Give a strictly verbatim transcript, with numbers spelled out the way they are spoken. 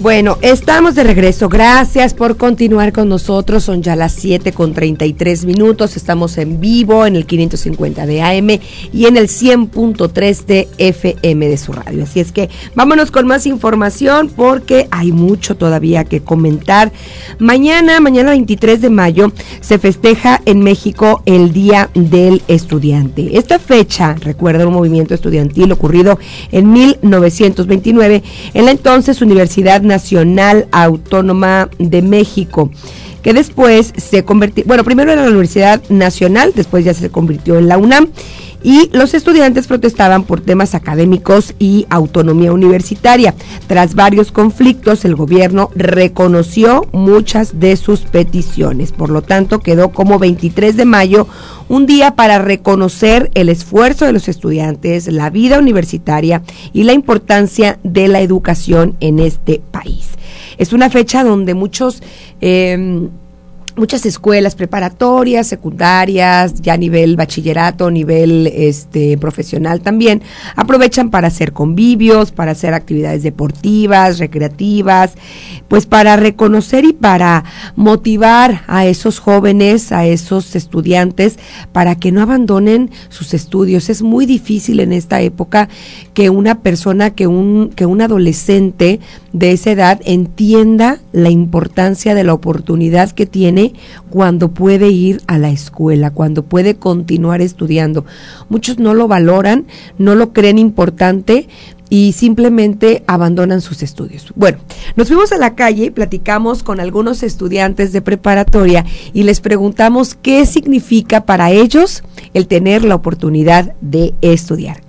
Bueno, estamos de regreso. Gracias por continuar con nosotros. Son ya las siete con treinta y tres minutos. Estamos en vivo en el quinientos cincuenta de A M y en el cien punto tres de F M de su radio. Así es que vámonos con más información porque hay mucho todavía que comentar. Mañana, mañana veintitrés de mayo, se festeja en México el Día del Estudiante. Esta fecha recuerda un movimiento estudiantil ocurrido en mil novecientos veintinueve en la entonces Universidad Nacional Autónoma de México, que después se convirtió, bueno, primero era la Universidad Nacional, después ya se convirtió en la UNAM, y los estudiantes protestaban por temas académicos y autonomía universitaria. Tras varios conflictos, el gobierno reconoció muchas de sus peticiones, por lo tanto quedó como veintitrés de mayo un día para reconocer el esfuerzo de los estudiantes, la vida universitaria y la importancia de la educación en este país. Es una fecha donde muchos... Eh, Muchas escuelas preparatorias, secundarias, ya a nivel bachillerato, nivel este profesional también, aprovechan para hacer convivios, para hacer actividades deportivas, recreativas, pues para reconocer y para motivar a esos jóvenes, a esos estudiantes, para que no abandonen sus estudios. Es muy difícil en esta época que una persona, que un, que un adolescente de esa edad entienda la importancia de la oportunidad que tiene cuando puede ir a la escuela, cuando puede continuar estudiando. Muchos no lo valoran, no lo creen importante y simplemente abandonan sus estudios. Bueno, nos fuimos a la calle y platicamos con algunos estudiantes de preparatoria y les preguntamos qué significa para ellos el tener la oportunidad de estudiar.